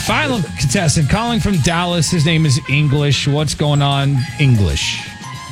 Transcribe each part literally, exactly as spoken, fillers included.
final contestant calling from Dallas. His name is English. What's going on, English?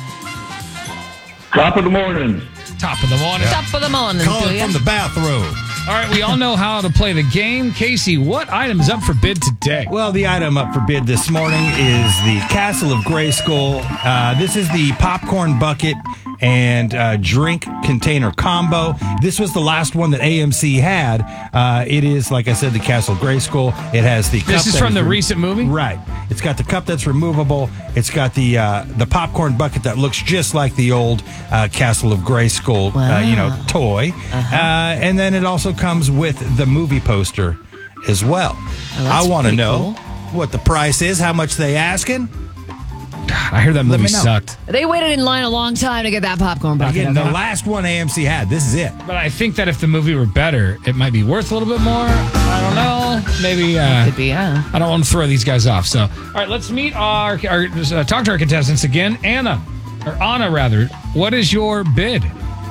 Top of the morning. Top of the morning. Yeah. Top of the morning. Calling from the bathroom. All right, we all know how to play the game. Casey, what item is up for bid today? Well, the item up for bid this morning is the Castle of Grayskull. Uh, this is the popcorn bucket and uh, drink container combo. This was the last one that A M C had. Uh, it is, like I said, the Castle of Grayskull. It has the cup. This is that from is the re- recent movie? Right. It's got the cup that's removable. It's got the uh, the popcorn bucket that looks just like the old uh, Castle of Grayskull, Wow. uh, you know, toy. Uh-huh. Uh, and then it also comes with the movie poster as well. Oh, that's I want to pretty know cool. what the price is, how much they asking. God, I heard that Let movie me know. sucked. They waited in line a long time to get that popcorn bucket. Again, the okay? last one A M C had. This is it. But I think that if the movie were better, it might be worth a little bit more. I don't know. Maybe. Uh, Could be, yeah. I don't want to throw these guys off. So, all right, let's meet our, our uh, talk to our contestants again. Anna, or Anna rather, what is your bid?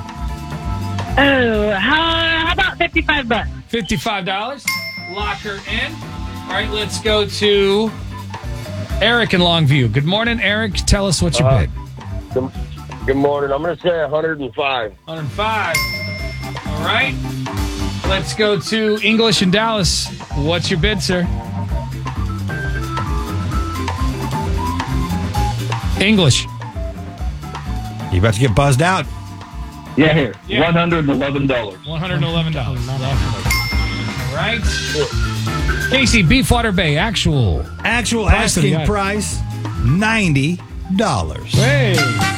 Oh, how, how about fifty-five bucks? fifty-five dollars. Lock her in. All right, let's go to Eric in Longview. Good morning, Eric. Tell us what's your Uh, bid. Good, good morning. I'm going to say one hundred five. one hundred five. All right. Let's go to English in Dallas. What's your bid, sir? English. You about to get buzzed out. Yeah, here. Yeah. one hundred eleven dollars. one hundred eleven dollars. All right. Casey, Beefwater Bay, actual. Actual Price of the asking item. price, ninety dollars. Hey.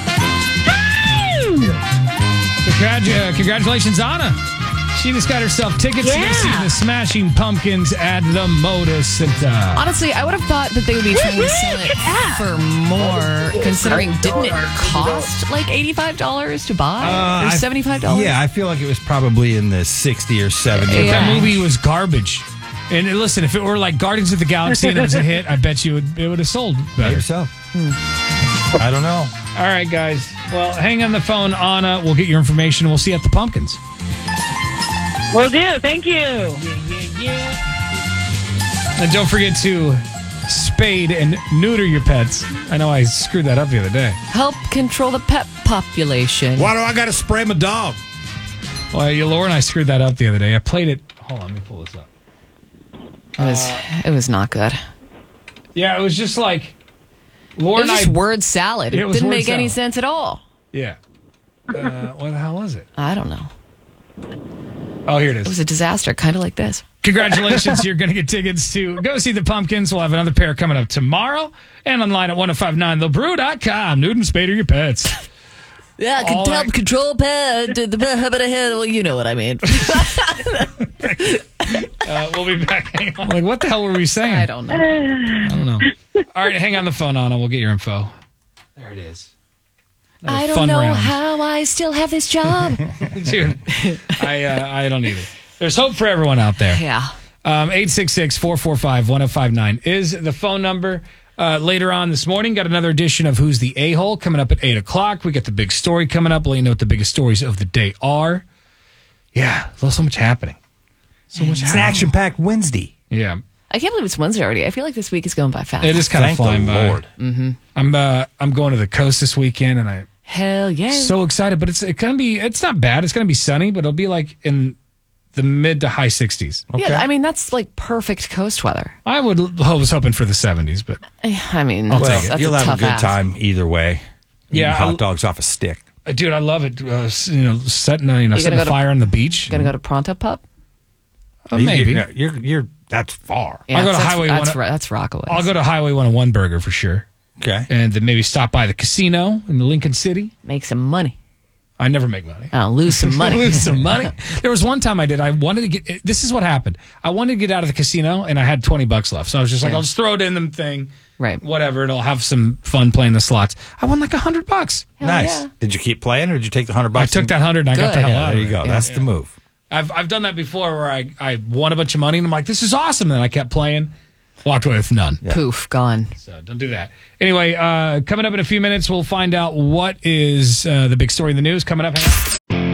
Congratu- uh, congratulations, Anna. She just got herself tickets to go Yeah. see the Smashing Pumpkins at the Moda Center. Honestly, I would have thought that they would be trying to sell it for more, considering didn't it cost like eighty-five dollars to buy Uh, or I- seventy-five dollars? Yeah, I feel like it was probably in the sixty or seventy. Yeah. That movie was garbage. And uh, listen, if it were like Guardians of the Galaxy and it was a hit, I bet you it, it would have sold better. Maybe so. I don't know. All right, guys. Well, hang on the phone, Anna. We'll get your information. We'll see you at the Pumpkins. Will do. Thank you. And don't forget to spade and neuter your pets. I know I screwed that up the other day. Help control the pet population. Why do I got to spray my dog? Well, yeah, Laura and I screwed that up the other day. I played it. Hold on, let me pull this up. It was, it was not good. Yeah, it was just like It Laura was and just I. word salad. It, It was didn't word make any salad. sense at all. Yeah. Uh, what the hell was it? I don't know. Oh, here it It is. was a disaster, kind of like this. Congratulations. You're going to get tickets to go see the Pumpkins. We'll have another pair coming up tomorrow and online at ten fifty-nine the brew dot com. Newton Spader, your pets. Yeah, I All can help right. control pet. The well, you know what I mean. Uh, we'll be back. Hang on. Like, what the hell were we saying? I don't know. I don't know. All right, hang on the phone, Anna. We'll get your info. There it is. Another I don't fun know round. how I still have this job. Dude, I, uh, I don't either. There's hope for everyone out there. Yeah. Um, eight six six, four four five, one oh five nine is the phone number. Uh, later on this morning, got another edition of Who's the A-Hole coming up at eight o'clock. We got the big story coming up. We'll let you know what the biggest stories of the day are. Yeah, there's so much happening. So much It's an happening. action-packed Wednesday. Yeah, I can't believe it's Wednesday already. I feel like this week is going by fast. it is kind of Thank flying the by. Lord. Mm-hmm. I'm uh, I'm going to the coast this weekend, and I'm Hell yeah. so excited. But it's it gonna be it's not bad. It's gonna be sunny, but it'll be like in the mid to high sixties. Yeah, I mean, that's like perfect coast weather. I would I was hoping for the seventies, but I mean, I'll that's, take it. that's You'll a have a tough good ask. time either way. Yeah, Eating hot I'll- dogs off a stick. uh, dude, I love it. Uh, s- you know, setting a, you know You setting gonna a go to- fire on the beach. Gonna go to Pronto Pup? Uh, You- maybe You're, you're, you're that's far. Yeah, I'll go to that's, Highway that's, one- Ro- That's Rockaway. I'll go to Highway one oh one Burger for sure, Okay. and then maybe stop by the casino in Lincoln City. Make some money. I never make money. I'll lose some money. Lose some money. There was one time I did. I wanted to get. This is what happened. I wanted to get out of the casino, and I had twenty bucks left. So I was just like, Yeah. I'll just throw it in the thing. Right. Whatever. It'll have some fun playing the slots. I won like a hundred bucks. Hell Nice. yeah. Did you keep playing, or did you take the hundred I bucks? took that hundred and I got the Good. hell Yeah, out. there of you it. go. That's the move. I've I've done that before where I, I won a bunch of money and I'm like, this is awesome. And then I kept playing, walked away with none. Poof, gone. So don't do that. Anyway, uh, coming up in a few minutes, we'll find out what is uh, the big story in the news coming up. Hang on.